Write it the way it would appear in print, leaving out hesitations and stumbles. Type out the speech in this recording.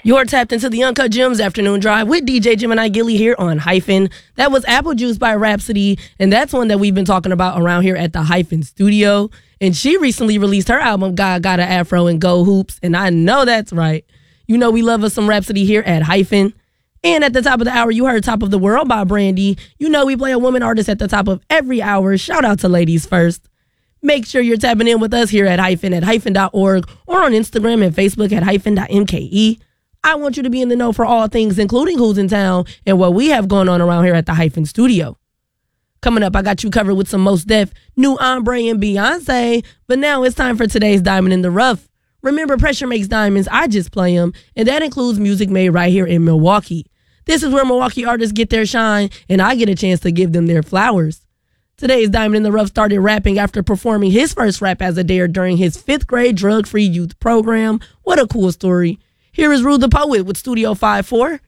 You're tapped into the Uncut Gems Afternoon Drive with DJ Gemini Gilly here on Hyphen. That was Apple Juice by Rhapsody, and that's one that we've been talking about around here at the Hyphen studio. And she recently released her album, God Got a Afro and Go Hoops, and I know that's right. You know we love us some Rhapsody here at Hyphen. And at the top of the hour, you heard Top of the World by Brandy. You know we play a woman artist at the top of every hour. Shout out to Ladies First. Make sure you're tapping in with us here at hyphen.org or on Instagram and Facebook at hyphen.mke. I want you to be in the know for all things, including who's in town and what we have going on around here at the Hyphen studio. Coming up, I got you covered with some Mos Def, New Ombre, and Beyonce. But now it's time for today's Diamond in the Rough. Remember, pressure makes diamonds. I just play them. And that includes music made right here in Milwaukee. This is where Milwaukee artists get their shine, and I get a chance to give them their flowers. Today's Diamond in the Rough started rapping after performing his first rap as a dare during his 5th grade drug-free youth program. What a cool story. Here is Rude the Poet with Studio 5-4